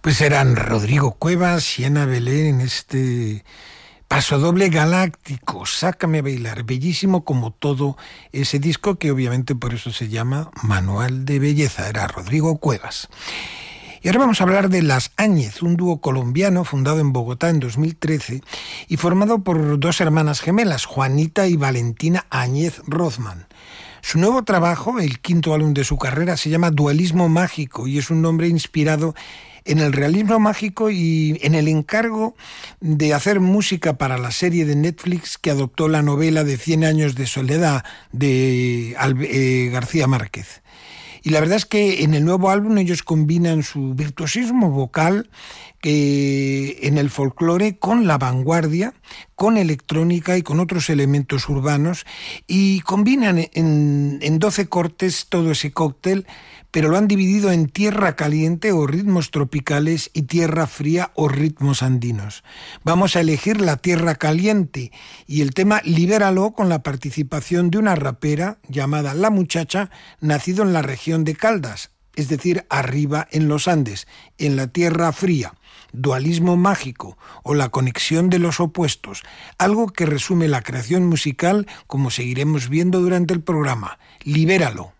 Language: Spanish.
Pues eran Rodrigo Cuevas y Ana Belén en este pasodoble galáctico, Sácame a bailar, bellísimo como todo ese disco que obviamente por eso se llama Manual de Belleza, era Rodrigo Cuevas. Y ahora vamos a hablar de Las Áñez, un dúo colombiano fundado en Bogotá en 2013 y formado por dos hermanas gemelas, Juanita y Valentina Áñez Rothman. Su nuevo trabajo, el quinto álbum de su carrera, se llama Dualismo Mágico y es un nombre inspirado en el realismo mágico y en el encargo de hacer música para la serie de Netflix que adoptó la novela de 100 años de soledad de García Márquez. Y la verdad es que en el nuevo álbum ellos combinan su virtuosismo vocal en el folclore con la vanguardia, con electrónica y con otros elementos urbanos y combinan en 12 cortes todo ese cóctel, pero lo han dividido en tierra caliente o ritmos tropicales y tierra fría o ritmos andinos. Vamos a elegir la tierra caliente y el tema Libéralo con la participación de una rapera llamada La Muchacha, nacido en la región de Caldas, es decir, arriba en los Andes, en la tierra fría. Dualismo mágico o la conexión de los opuestos, algo que resume la creación musical como seguiremos viendo durante el programa. Libéralo.